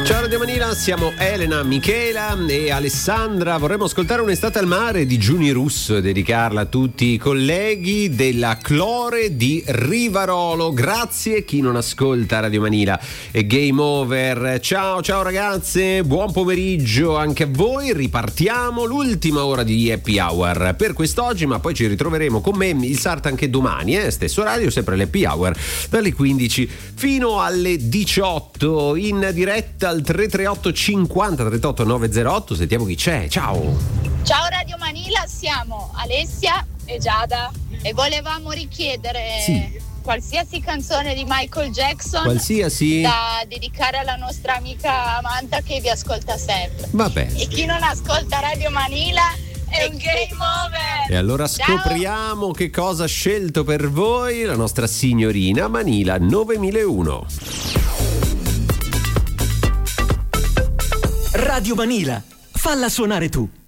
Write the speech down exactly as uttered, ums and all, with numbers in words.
Ciao Radio Manila, siamo Elena, Michela e Alessandra. Vorremmo ascoltare Un'estate al mare di Giuni Russo e dedicarla a tutti i colleghi della Clore di Rivarolo. Grazie chi non ascolta Radio Manila e Game Over. Ciao ciao ragazze, buon pomeriggio anche a voi. Ripartiamo l'ultima ora di Happy Hour per quest'oggi, ma poi ci ritroveremo con me il Sarta anche domani, eh? Stesso orario, sempre l'Happy Hour dalle quindici fino alle diciotto in diretta al tre tre otto cinquanta trentotto nove zero otto. Sentiamo chi c'è. Ciao. Ciao Radio Manila, siamo Alessia e Giada e volevamo richiedere sì. qualsiasi canzone di Michael Jackson, qualsiasi, da dedicare alla nostra amica Amanda che vi ascolta sempre. Va bene. E chi non ascolta Radio Manila è un game over. E allora scopriamo che cosa ha scelto per voi la nostra signorina Manila novemilauno. Radio Manila, falla suonare tu.